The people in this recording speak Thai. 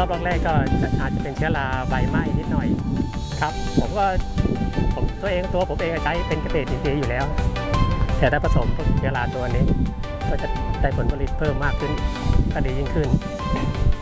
อบแรกๆก็อาจจะเป็นเชื้อราใบไหม้นิดหน่อยครับผมตัวผมเองใช้เป็นเกษตรอินทรีย์อยู่แล้วแต่ถ้าผสมเชื้อราตัวนี้ก็จะได้ผลผลิตเพิ่มมากขึ้นก็ดียิ่งขึ้น